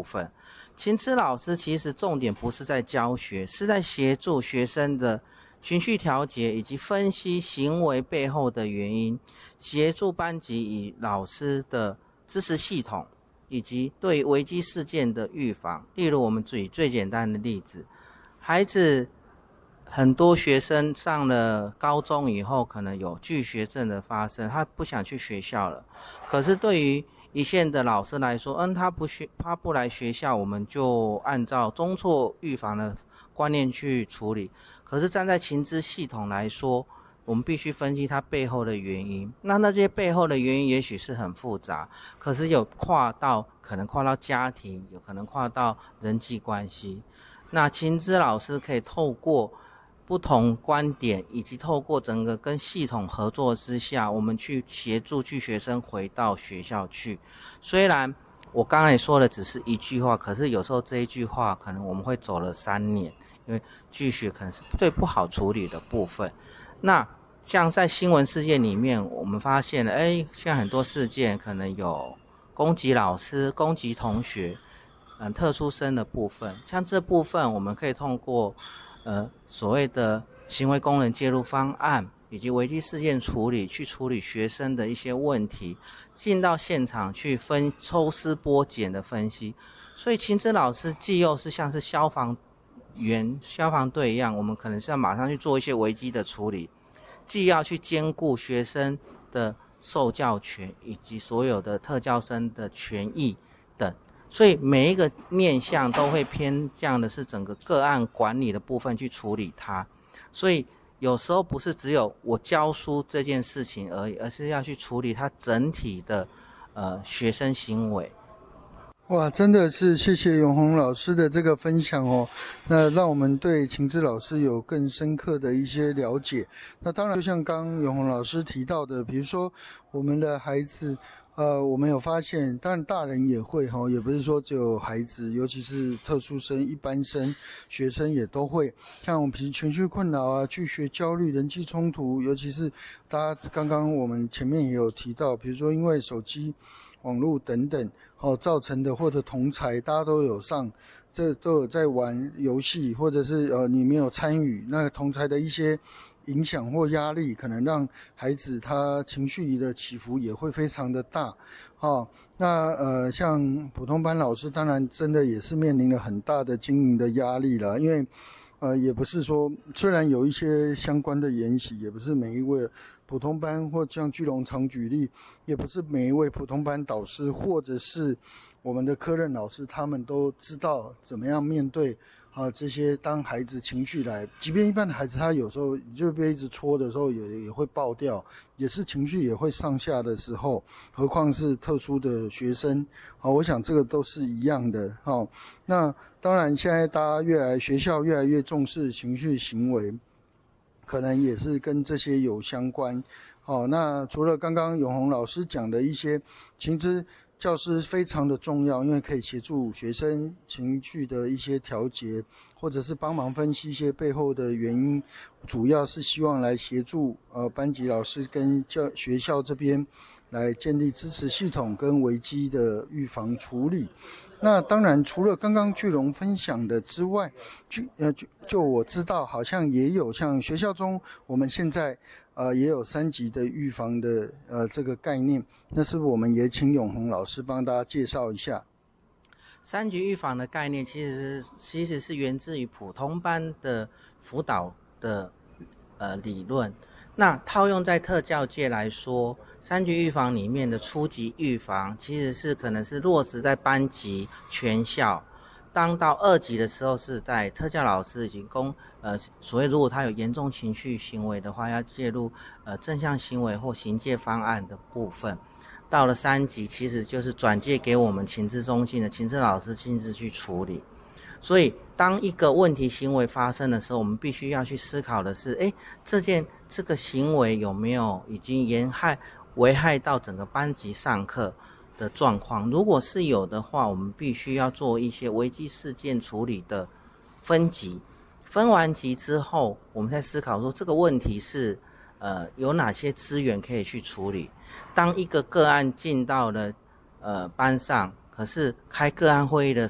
分。情资老师其实重点不是在教学，是在协助学生的情绪调节以及分析行为背后的原因，协助班级与老师的支持系统以及对危机事件的预防。例如我们举最简单的例子，孩子很多学生上了高中以后可能有拒学症的发生，他不想去学校了，可是对于一线的老师来说，他不来学校，我们就按照中辍预防的观念去处理。可是站在情资系统来说，我们必须分析它背后的原因。那些背后的原因也许是很复杂，可是可能跨到家庭，有可能跨到人际关系。那情资老师可以透过不同观点，以及透过整个跟系统合作之下，我们去协助拒学生回到学校去。虽然我刚才也说的只是一句话，可是有时候这一句话可能我们会走了3年，因为拒学可能是最不好处理的部分。那像在新闻事件里面，我们发现了现在很多事件可能有攻击老师、攻击同学，特殊生的部分，像这部分我们可以通过所谓的行为工人介入方案以及危机事件处理，去处理学生的一些问题，进到现场去抽丝剥茧的分析。所以情资老师既又是像是消防队一样，我们可能是要马上去做一些危机的处理，既要去兼顾学生的受教权以及所有的特教生的权益等。所以每一个面向都会偏向的是整个个案管理的部分去处理它。所以有时候不是只有我教书这件事情而已，而是要去处理它整体的学生行为。 哇，真的是谢谢永宏老师的这个分享哦，那让我们对情资老师有更深刻的一些了解。那当然就像刚刚永宏老师提到的，比如说我们的孩子我们有发现，当然大人也会也不是说只有孩子，尤其是特殊生、一般生、学生也都会，像我们情绪困扰啊、拒学焦虑、人际冲突，尤其是大家刚刚我们前面也有提到，比如说因为手机、网络等等造成的，或者同侪大家都有都有在玩游戏，或者是你没有参与，那同侪的一些影响或压力，可能让孩子他情绪的起伏也会非常的大。那像普通班老师当然真的也是面临了很大的经营的压力了，因为也不是说，虽然有一些相关的研习，也不是每一位普通班，或像巨龙常举例，也不是每一位普通班导师或者是我们的科任老师，他们都知道怎么样面对这些当孩子情绪来，即便一般的孩子他有时候就被一直戳的时候也会爆掉，也是情绪也会上下的时候，何况是特殊的学生我想这个都是一样的那当然现在大家学校越来越重视情绪行为，可能也是跟这些有相关那除了刚刚永宏老师讲的一些情资教师非常的重要，因为可以协助学生情绪的一些调节，或者是帮忙分析一些背后的原因，主要是希望来协助班级老师跟学校这边来建立支持系统跟危机的预防处理。那当然除了刚刚巨龙分享的之外，就我知道好像也有像学校中我们现在也有3级的预防的这个概念，那是不是我们也请永宏老师帮大家介绍一下 3级预防的概念其实是源自于普通班的辅导的理论。那套用在特教界来说，3级预防里面的初级预防其实是可能是落实在班级全校，当到2级的时候是在特教老师已经所谓如果他有严重情绪行为的话，要介入正向行为或行介方案的部分。到了3级其实就是转介给我们情资中心的情资老师亲自去处理。所以当一个问题行为发生的时候，我们必须要去思考的是这个行为有没有已经危害到整个班级上课的状况。如果是有的话，我们必须要做一些危机事件处理的分级，分完级之后我们再思考说这个问题是有哪些资源可以去处理。当一个个案进到了班上，可是开个案会议的